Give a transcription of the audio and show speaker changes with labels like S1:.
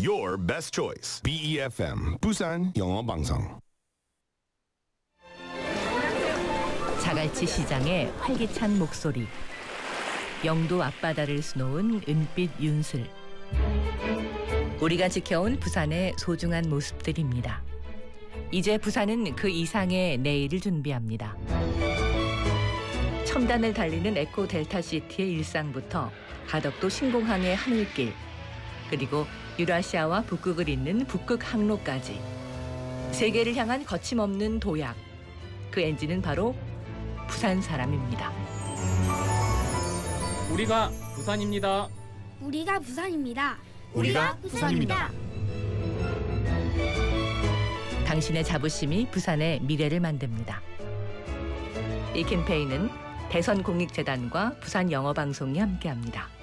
S1: Your best choice. BEFM 부산 영어 방송.
S2: 자갈치 시장의 활기찬 목소리. 영도 앞바다를 수놓은 은빛 윤슬. 우리가 지켜온 부산의 소중한 모습들입니다. 이제 부산은 그 이상의 내일을 준비합니다. 첨단을 달리는 에코 델타 시티의 일상부터 가덕도 신공항의 하늘길, 그리고 유라시아와 북극을 잇는 북극 항로까지 세계를 향한 거침없는 도약. 그 엔진은 바로 부산 사람입니다.
S3: 우리가 부산입니다.
S4: 우리가 부산입니다.
S5: 우리가 부산입니다.
S2: 당신의 자부심이 부산의 미래를 만듭니다. 이 캠페인은 대선공익재단과 부산영어방송이 함께합니다.